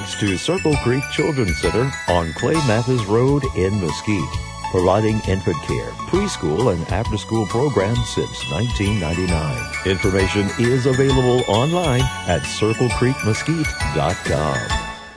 thanks to Circle Creek Children's Center on Clay Mathis Road in Mesquite, providing infant care, preschool, and after-school programs since 1999. Information is available online at circlecreekmesquite.com.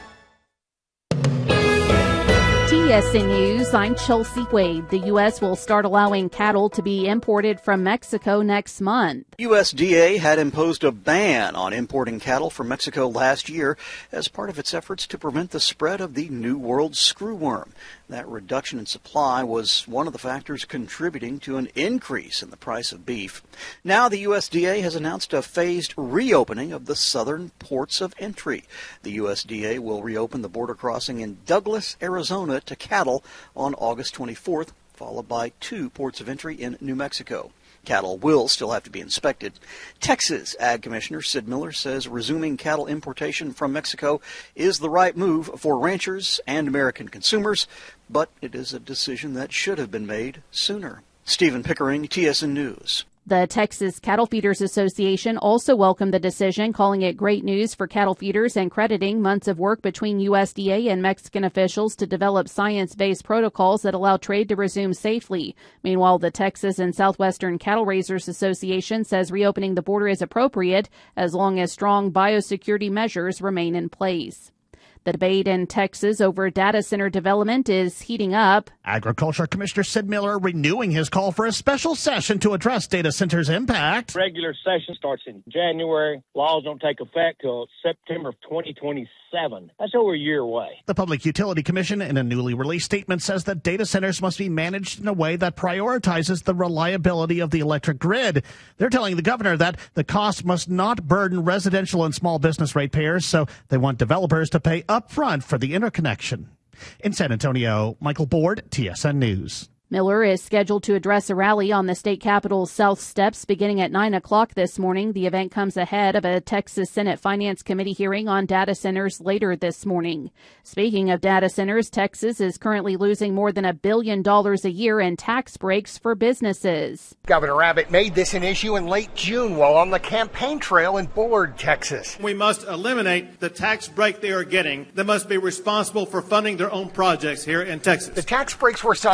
TSN News, I'm Chelsea Wade. The U.S. will start allowing cattle to be imported from Mexico next month. USDA had imposed a ban on importing cattle from Mexico last year as part of its efforts to prevent the spread of the New World screwworm. That reduction in supply was one of the factors contributing to an increase in the price of beef. Now the USDA has announced a phased reopening of the southern ports of entry. The USDA will reopen the border crossing in Douglas, Arizona to cattle on August 24th, followed by 2 ports of entry in New Mexico. Cattle will still have to be inspected. Texas Ag Commissioner Sid Miller says resuming cattle importation from Mexico is the right move for ranchers and American consumers, but it is a decision that should have been made sooner. Stephen Pickering, TSN News. The Texas Cattle Feeders Association also welcomed the decision, calling it great news for cattle feeders and crediting months of work between USDA and Mexican officials to develop science-based protocols that allow trade to resume safely. Meanwhile, the Texas and Southwestern Cattle Raisers Association says reopening the border is appropriate as long as strong biosecurity measures remain in place. The debate in Texas over data center development is heating up. Agriculture Commissioner Sid Miller renewing his call for a special session to address data centers' impact. Regular session starts in January. Laws don't take effect till September of 2027. That's over a year away. The Public Utility Commission, in a newly released statement, says that data centers must be managed in a way that prioritizes the reliability of the electric grid. They're telling the governor that the cost must not burden residential and small business ratepayers, so they want developers to pay up front for the interconnection. In San Antonio, Michael Board, TSN News. Miller is scheduled to address a rally on the state capitol's south steps beginning at 9 o'clock this morning. The event comes ahead of a Texas Senate Finance Committee hearing on data centers later this morning. Speaking of data centers, Texas is currently losing more than $1 billion a year in tax breaks for businesses. Governor Abbott made this an issue in late June while on the campaign trail in Bullard, Texas. We must eliminate the tax break they are getting. They must be responsible for funding their own projects here in Texas. The tax breaks were signed